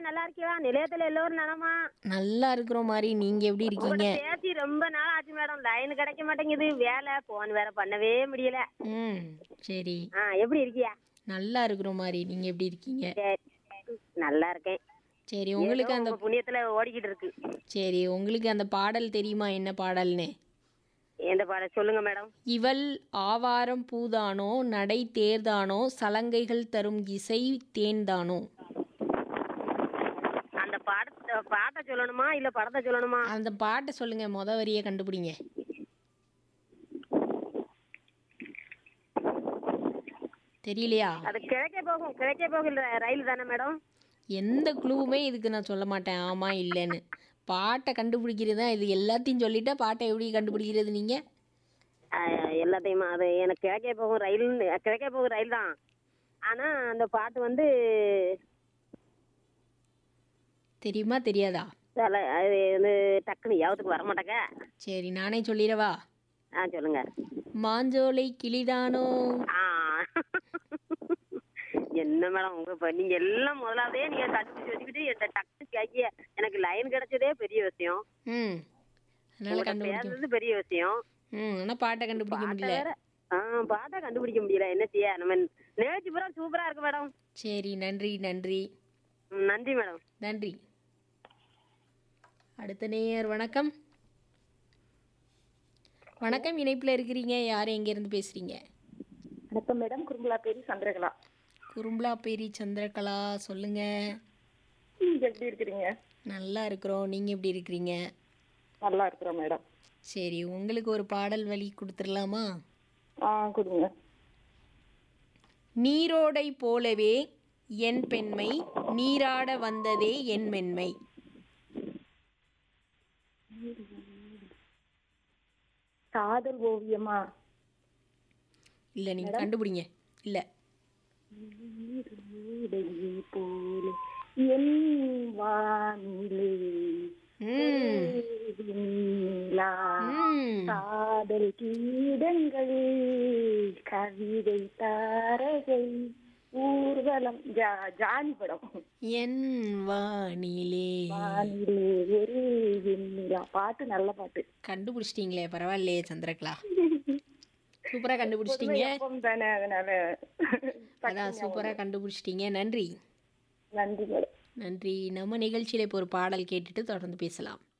நல்லா இருக்கியா? நிலையத்துல எல்லோரும் நலமா? நல்லா இருக்கிறோம் மாதிரி. நீங்க எப்படி உங்கள்ட்ட இருக்கீங்க? பேசி ரொம்ப நாள் ஆச்சு மேடம். லைன் கிடைக்க மாட்டேங்குது. வேலை போன் வேற பண்ணவே முடியல. ம். சரி. எப்படி இருக்கியா? நல்லா இருக்கிறோம் மாதிரி. நீங்க எப்படி இருக்கீங்க? சரி, நல்லா இருக்கேன். சரி, ஏதோ உங்களுக்கு அந்த உங்க புண்ணியத்துல ஓடிக்கிட்டு இருக்கு. சரி, உங்களுக்கு அந்த பாடல் தெரியுமா? என்ன பாடல்னு? எந்த பாட சொல்லுங்க மேடம். இவள் ஆவாரம் பூதானோ, நடை தேர்தானோ, சலங்கைகள் தரும் இசை தேன்தானோ. அந்த பாட்டை சொல்லணுமா இல்ல படத்தை சொல்லணுமா? அந்த பாட்டை சொல்லுங்க, வரியை கண்டுபிடிங்க. தெரியலையா? அது கிழக்கே போகும் ரயில் தானே மேடம்? எந்த குழுவுமே இதுக்கு நான் சொல்ல மாட்டேன் ஆமா இல்லைன்னு. பாட்டை கண்டுபிடிக்கிறது தான் இது. எல்லாத்தையும் சொல்லிட்டா பாட்டை எப்படி கண்டுபிடிக்கிறது நீங்கள்? எல்லாத்தையுமா? அது எனக்கு கிழக்கே போகும் ரயில் தான். ஆனா அந்த பாட்டு வந்து தெரியுமா தெரியாதா? அது வந்து டக்குன்னு யாவத்துக்கு வர மாட்டாங்க. சரி, நானே சொல்லிடவா? சொல்லுங்க. மாஞ்சோலை கிளிதானோ. ஆ என்ன மேடம் நீங்க எல்லாம் முதலாவதே நீங்க கண்டுபிடிச்சு வச்சுக்கிட்டு என்ன டக்கு கேக்கிய. எனக்கு லைன் கிடைச்சதே பெரிய விஷயம். ம். அதனால பேசுறது பெரிய விஷயம். ஆனால் பாட்டை கண்டுபிடிக்க முடியல. பாட்டை கண்டுபிடிக்க முடியல. என்ன செய்ய? நம்ம நேர்ச்சி பூரா சூப்பரா இருக்கு மேடம். சரி, நன்றி நன்றி. நன்றி மேடம். நன்றி. அடுத்த நேயர் வணக்கம். வணக்கம், இணைப்பில் இருக்கிறீங்க. யார் எங்கேருந்து பேசுகிறீங்க? வணக்கம் மேடம். குறும்பலாப்பேரி சந்திரகலா. குறும்பலாப்பேரி சந்திரகலா, சொல்லுங்க. எப்படி இருக்கிறீங்க? நல்லா இருக்கிறோம். நீங்கள் எப்படி இருக்கிறீங்க? நல்லா இருக்கிறோம் மேடம். சரி, உங்களுக்கு ஒரு பாடல் வழி கொடுத்துடலாமா? கொடுங்க. நீரோடை போலவே என் பெண்மை, நீராட வந்ததே என் மென்மை. காதல் ஓவியமா? இல்லை, நீங்கள் கண்டுபிடிங்க. இல்லை. போல என் வானிலே காதல் கீதங்கள் கவிதை தாரகை ஊர்வலம். ஜானி படம். என் வானிலே ஒரு வெண்ணிலா. பாட்டு நல்ல பாட்டு. கண்டுபிடிச்சிட்டீங்களே, பரவாயில்லையே சந்திரகலா. சூப்பராக கண்டுபிடிச்சிட்டீங்க. அதான் சூப்பராக கண்டுபிடிச்சிட்டீங்க. நன்றி. நன்றி மேடம். நன்றி. நம்ம நிகழ்ச்சியில் இப்போ ஒரு பாடல் கேட்டுட்டு தொடர்ந்து பேசலாம்.